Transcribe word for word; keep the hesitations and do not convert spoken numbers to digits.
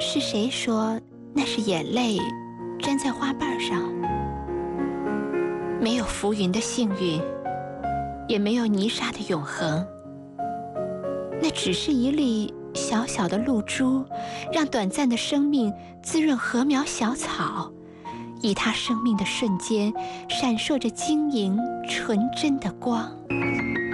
是谁说那是眼泪粘在花瓣上？没有浮云的幸运，也没有泥沙的永恒，那只是一粒小小的露珠，让短暂的生命滋润禾苗小草，以它生命的瞬间闪烁着晶莹纯真的光。